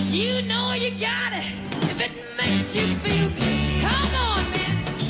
You know you got it if it makes you feel good. Come on, man.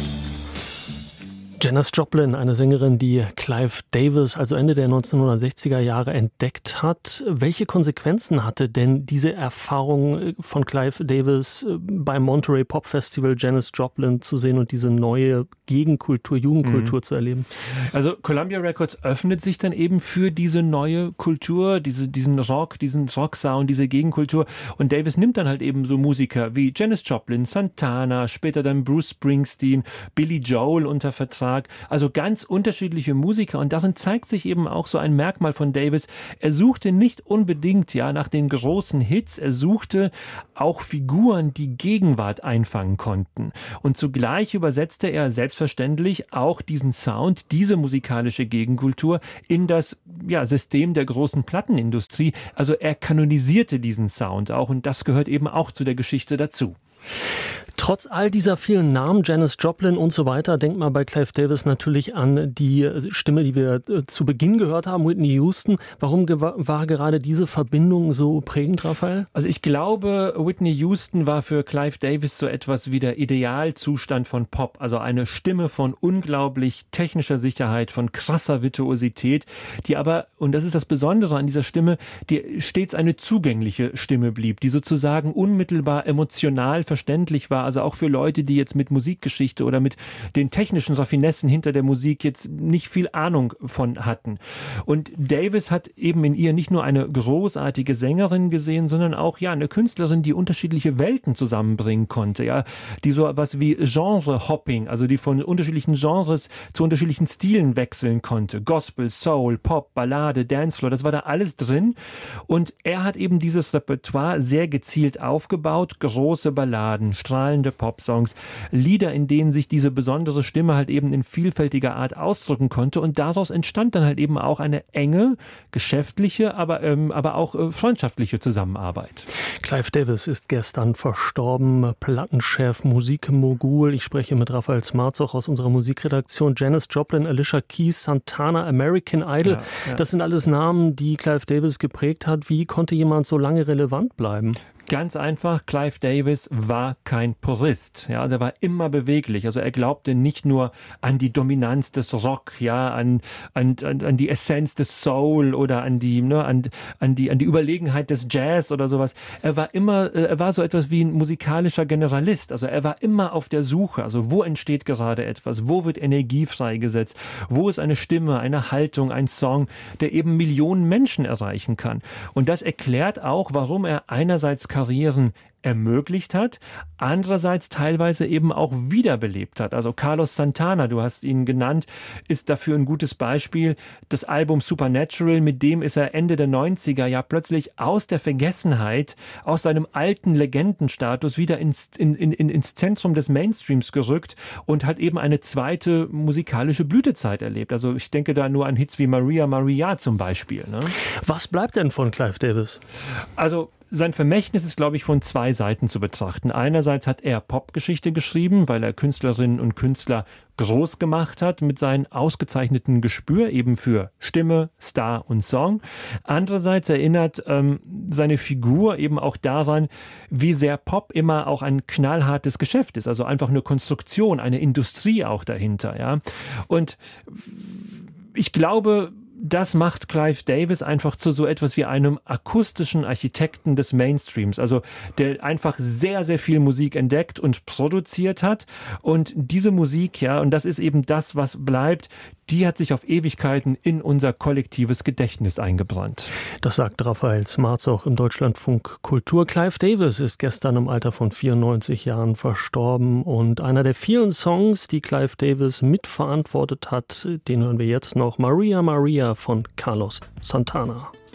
Janis Joplin, eine Sängerin, die Clive Davis also Ende der 1960er Jahre entdeckt hat. Welche Konsequenzen hatte denn diese Erfahrung von Clive Davis beim Monterey Pop Festival, Janis Joplin zu sehen und diese neue Gegenkultur, Jugendkultur zu erleben? Also Columbia Records öffnet sich dann eben für diese neue Kultur, diesen Rock-Sound, diese Gegenkultur. Und Davis nimmt dann halt eben so Musiker wie Janis Joplin, Santana, später dann Bruce Springsteen, Billy Joel unter Vertrag. Also ganz unterschiedliche Musiker, und darin zeigt sich eben auch so ein Merkmal von Davis. Er suchte nicht unbedingt nach den großen Hits, er suchte auch Figuren, die Gegenwart einfangen konnten. Und zugleich übersetzte er selbstverständlich auch diesen Sound, diese musikalische Gegenkultur in das System der großen Plattenindustrie. Also er kanonisierte diesen Sound auch, und das gehört eben auch zu der Geschichte dazu. Trotz all dieser vielen Namen, Janis Joplin und so weiter, denkt man bei Clive Davis natürlich an die Stimme, die wir zu Beginn gehört haben, Whitney Houston. Warum war gerade diese Verbindung so prägend, Raphael? Also ich glaube, Whitney Houston war für Clive Davis so etwas wie der Idealzustand von Pop. Also eine Stimme von unglaublich technischer Sicherheit, von krasser Virtuosität, die aber, und das ist das Besondere an dieser Stimme, die stets eine zugängliche Stimme blieb, die sozusagen unmittelbar emotional verständlich war. Also auch für Leute, die jetzt mit Musikgeschichte oder mit den technischen Raffinessen hinter der Musik jetzt nicht viel Ahnung von hatten. Und Davis hat eben in ihr nicht nur eine großartige Sängerin gesehen, sondern auch eine Künstlerin, die unterschiedliche Welten zusammenbringen konnte, die so was wie Genre-Hopping, also die von unterschiedlichen Genres zu unterschiedlichen Stilen wechseln konnte. Gospel, Soul, Pop, Ballade, Dancefloor, das war da alles drin. Und er hat eben dieses Repertoire sehr gezielt aufgebaut, große Balladen, strahlende Popsongs, Lieder, in denen sich diese besondere Stimme halt eben in vielfältiger Art ausdrücken konnte, und daraus entstand dann halt eben auch eine enge, geschäftliche, aber auch freundschaftliche Zusammenarbeit. Clive Davis ist gestern verstorben, Plattenchef, Musikmogul. Ich spreche mit Raphael Smarzoch aus unserer Musikredaktion. Janis Joplin, Alicia Keys, Santana, American Idol. Ja. Das sind alles Namen, die Clive Davis geprägt hat. Wie konnte jemand so lange relevant bleiben? Ganz einfach, Clive Davis war kein Purist, der war immer beweglich. Also er glaubte nicht nur an die Dominanz des Rock, an die Essenz des Soul oder an die Überlegenheit des Jazz oder sowas. Er war so etwas wie ein musikalischer Generalist. Also er war immer auf der Suche. Also wo entsteht gerade etwas? Wo wird Energie freigesetzt? Wo ist eine Stimme, eine Haltung, ein Song, der eben Millionen Menschen erreichen kann? Und das erklärt auch, warum er einerseits Karrieren ermöglicht hat, andererseits teilweise eben auch wiederbelebt hat. Also Carlos Santana, du hast ihn genannt, ist dafür ein gutes Beispiel. Das Album Supernatural, mit dem ist er Ende der 90er plötzlich aus der Vergessenheit, aus seinem alten Legendenstatus wieder ins Zentrum des Mainstreams gerückt und hat eben eine zweite musikalische Blütezeit erlebt. Also ich denke da nur an Hits wie Maria Maria zum Beispiel. Ne? Was bleibt denn von Clive Davis? Also sein Vermächtnis ist, glaube ich, von zwei Seiten zu betrachten. Einerseits hat er Popgeschichte geschrieben, weil er Künstlerinnen und Künstler groß gemacht hat mit seinem ausgezeichneten Gespür eben für Stimme, Star und Song. Andererseits erinnert seine Figur eben auch daran, wie sehr Pop immer auch ein knallhartes Geschäft ist. Also einfach eine Konstruktion, eine Industrie auch dahinter. Und ich glaube, das macht Clive Davis einfach zu so etwas wie einem akustischen Architekten des Mainstreams, also der einfach sehr, sehr viel Musik entdeckt und produziert hat, und diese Musik, und das ist eben das, was bleibt, die hat sich auf Ewigkeiten in unser kollektives Gedächtnis eingebrannt. Das sagt Raphael Smarzoch im Deutschlandfunk Kultur. Clive Davis ist gestern im Alter von 94 Jahren verstorben, und einer der vielen Songs, die Clive Davis mitverantwortet hat, den hören wir jetzt noch, Maria Maria von Carlos Santana.